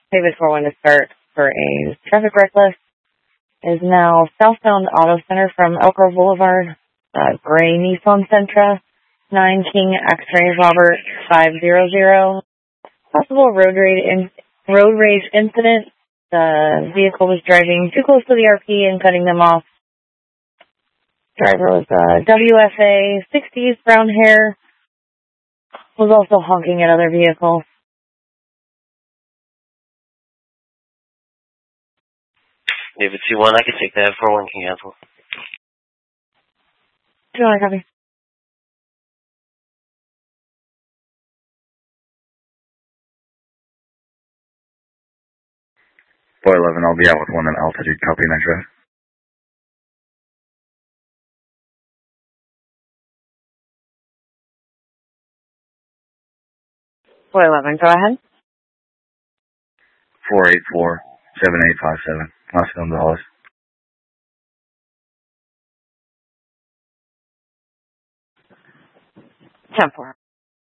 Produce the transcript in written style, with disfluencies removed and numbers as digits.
David 41 to start for a traffic reckless. Is now southbound Auto Center from Elk Grove Boulevard, gray Nissan Sentra, 9 King X-ray Robert 500. Possible road rage incident. The vehicle was driving too close to the RP and cutting them off. Driver was WFA, 60s, brown hair. Was also honking at other vehicles. David 21, I can take that. 41 can cancel. 21, copy. Boy 11, I'll be out with one in altitude. Copy, Metro. Boy 11, go ahead. 484-7857. Last known to Hollis. 10-4.